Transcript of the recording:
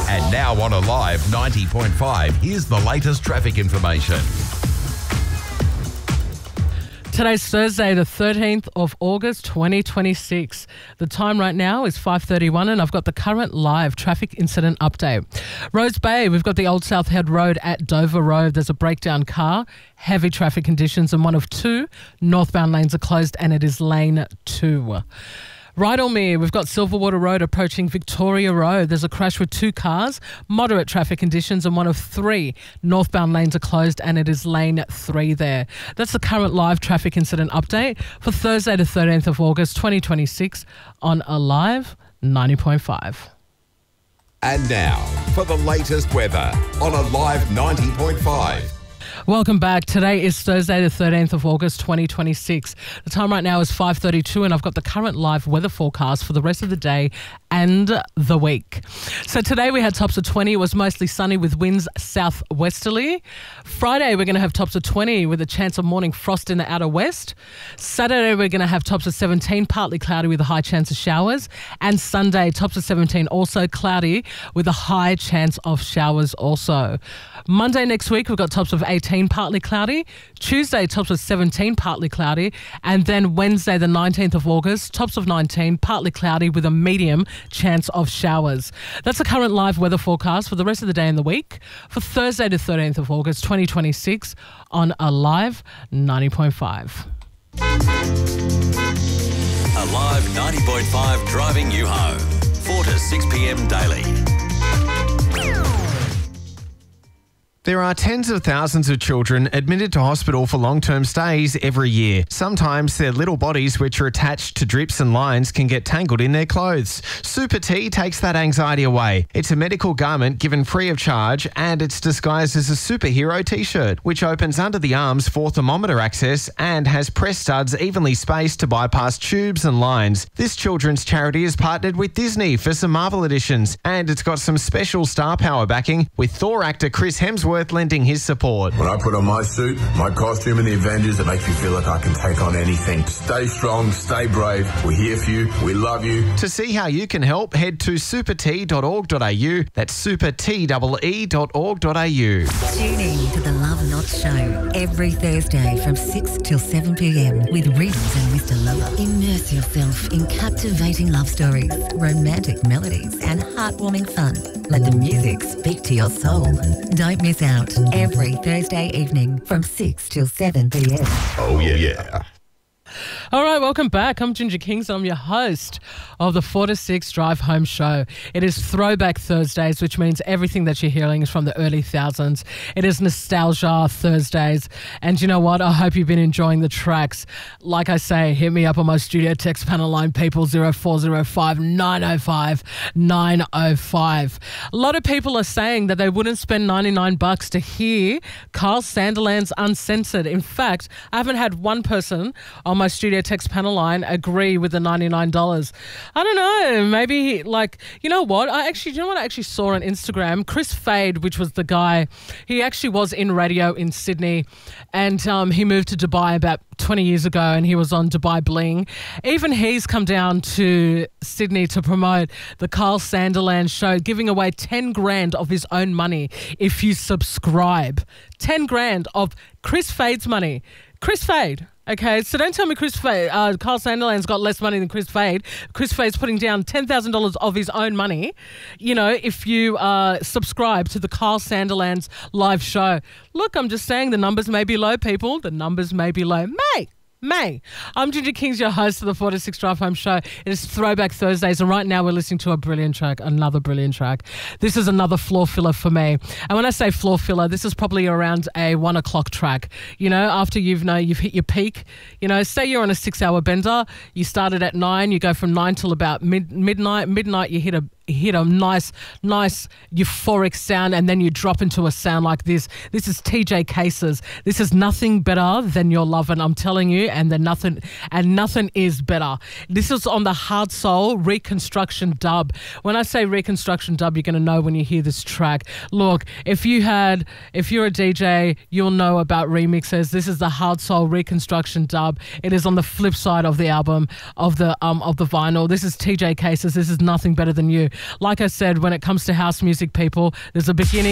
And now on Alive 90.5, here's the latest traffic information. Today's Thursday, the 13th of August, 2026. The time right now is 5:31 and I've got the current live traffic incident update. Rose Bay, we've got the Old South Head Road at Dover Road. There's a breakdown car, heavy traffic conditions, and one of two northbound lanes are closed and it is lane 2. Rydalmere, we've got Silverwater Road approaching Victoria Road. There's a crash with two cars, moderate traffic conditions, and one of three northbound lanes are closed and it is lane 3 there. That's the current live traffic incident update for Thursday the 13th of August 2026 on Alive 90.5. And now for the latest weather on Alive 90.5. Welcome back. Today is Thursday, the 13th of August, 2026. The time right now is 5:32 and I've got the current live weather forecast for the rest of the day and the week. So today we had tops of 20. It was mostly sunny with winds southwesterly. Friday we're going to have tops of 20 with a chance of morning frost in the outer west. Saturday we're going to have tops of 17, partly cloudy with a high chance of showers. And Sunday tops of 17, also cloudy with a high chance of showers also. Monday next week we've got tops of 18, partly cloudy. Tuesday, tops of 17, partly cloudy. And then Wednesday, the 19th of August, tops of 19, partly cloudy with a medium chance of showers. That's the current live weather forecast for the rest of the day and the week for Thursday, the 13th of August, 2026 on Alive 90.5. Alive 90.5 driving you home. 4 to 6 p.m. daily. There are tens of thousands of children admitted to hospital for long-term stays every year. Sometimes their little bodies, which are attached to drips and lines, can get tangled in their clothes. Super T takes that anxiety away. It's a medical garment given free of charge and it's disguised as a superhero t-shirt, which opens under the arms for thermometer access and has press studs evenly spaced to bypass tubes and lines. This children's charity has partnered with Disney for some Marvel editions and it's got some special star power backing, with Thor actor Chris Hemsworth lending his support. When I put on my suit, my costume and the Avengers, it makes me feel like I can take on anything. Stay strong, stay brave. We're here for you. We love you. To see how you can help, head to supert.org.au. That's supertee.org.au. Tune in to the Love Lot Show every Thursday from 6 till 7 p.m. with Riddles and Mr. Lover. Immerse yourself in captivating love stories, romantic melodies and heartwarming fun. Let the music speak to your soul. Don't miss out every Thursday evening from 6 till 7 p.m. Oh, yeah. All right, welcome back. I'm Ginger Kings. I'm your host of the 4 to 6 Drive Home Show. It is Throwback Thursdays, which means everything that you're hearing is from the early thousands. It is Nostalgia Thursdays. And you know what? I hope you've been enjoying the tracks. Like I say, hit me up on my studio text panel line, people, 0405 905 905. A lot of people are saying that they wouldn't spend $99 to hear Carl Sanderland's Uncensored. In fact, I haven't had one person on my studio text panel line agree with the $99. I don't know. Maybe you know what? I actually saw on Instagram, Chris Fade, which was the guy, he actually was in radio in Sydney and he moved to Dubai about 20 years ago and he was on Dubai Bling. Even he's come down to Sydney to promote the Carl Sanderland show, giving away 10 grand of his own money if you subscribe. 10 grand of Chris Fade's money. Chris Fade. Okay, so don't tell me Carl Sanderland's got less money than Chris Fade. Chris Fade's putting down $10,000 of his own money, you know, if you subscribe to the Carl Sanderland's live show. Look, I'm just saying the numbers may be low, people. The numbers may be low. May. I'm Ginger Kings, your host of the 4 to 6 Drive Home Show. It is Throwback Thursdays, and right now we're listening to another brilliant track. This is another floor filler for me. And when I say floor filler, this is probably around a 1 o'clock track. You know, after you've hit your peak, you know, say you're on a 6-hour bender, you started at 9, you go from 9 till about midnight. Midnight, you hit a nice euphoric sound, and then you drop into a sound like this. This is TJ Cases. This is Nothing Better Than Your Lovin', I'm telling you, and nothing is better. This is on the Hard Soul Reconstruction dub. When I say Reconstruction dub, you're going to know when you hear this track. Look, if you're a DJ, you'll know about remixes. This is the Hard Soul Reconstruction dub. It is on the flip side of the album, of the vinyl. This is TJ Cases. This is Nothing Better Than You. like I said, when it comes to house music, people, there's a beginning.